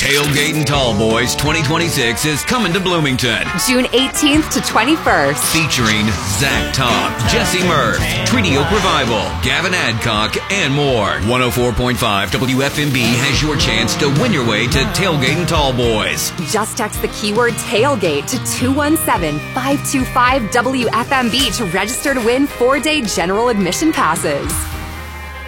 Tailgating Tall Boys 2026 is coming to Bloomington. June 18th to 21st. Featuring Zach Top, Jesse Murph, Treaty Oak Revival, Gavin Adcock, and more. 104.5 WFMB has your chance to win your way to Tailgating Tall Boys. Just text the keyword tailgate to 217-525-WFMB to register to win 4-day general admission passes.